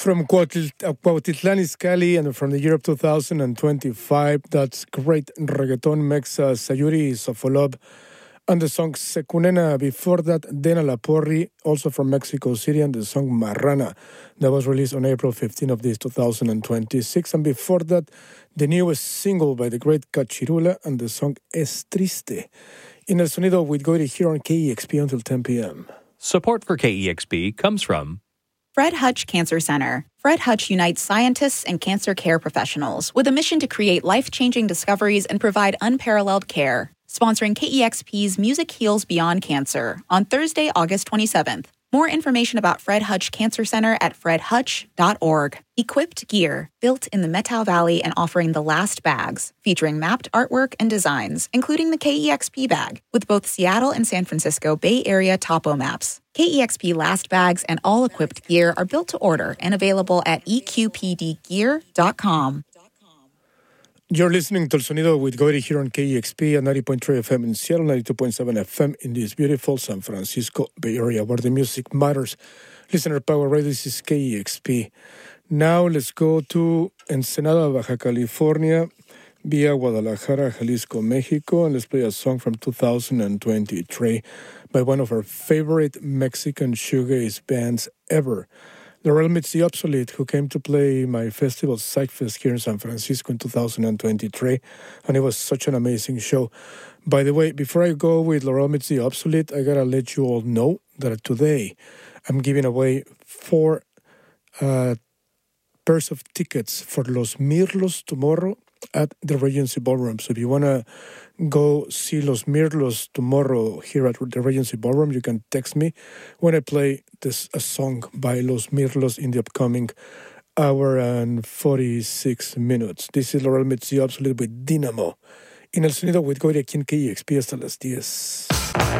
From Cuautitlán Izcalli and from the year of 2025, that's great reggaeton mix Sayuri Sofolob and the song Secunena. Before that, Dena Laporri, also from Mexico City, and the song Marrana, that was released on April 15 of this 2026. And before that, the newest single by the great Cachirula and the song Es Triste. In El Sonido, we'd go to here on KEXP until 10 p.m. Support for KEXP comes from Fred Hutch Cancer Center. Fred Hutch unites scientists and cancer care professionals with a mission to create life-changing discoveries and provide unparalleled care. Sponsoring KEXP's Music Heals Beyond Cancer on Thursday, August 27th. More information about Fred Hutch Cancer Center at fredhutch.org. Equipped gear, built in the Methow Valley and offering the last bags, featuring mapped artwork and designs, including the KEXP bag, with both Seattle and San Francisco Bay Area topo maps. KEXP last bags and all equipped gear are built to order and available at eqpdgear.com. You're listening to El Sonido with Goiri here on KEXP at 90.3 FM in Seattle, 92.7 FM in this beautiful San Francisco Bay Area where the music matters. Listener Power Radio, this is KEXP. Now let's go to Ensenada, Baja California, via Guadalajara, Jalisco, Mexico, and let's play a song from 2023 by one of our favorite Mexican shoegaze bands ever. Laurel Meets the Obsolete, who came to play my festival, Psychfest, here in San Francisco in 2023, and it was such an amazing show. By the way, before I go with Laurel Meets the Obsolete, I gotta let you all know that today I'm giving away 4 pairs of tickets for Los Mirlos tomorrow at the Regency Ballroom. So if you want to go see Los Mirlos tomorrow here at the Regency Ballroom, you can text me when I play a song by Los Mirlos in the upcoming hour and 46 minutes. This is Laurel Meets the Obsolete with Dynamo. En el sonido with Goya aquí en KEXP hasta las 10.